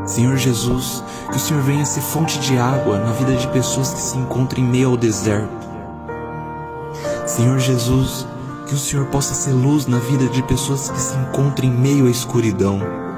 Senhor Jesus, que o Senhor venha ser fonte de água na vida de pessoas que se encontram em meio ao deserto. Senhor Jesus, que o Senhor possa ser luz na vida de pessoas que se encontram em meio à escuridão.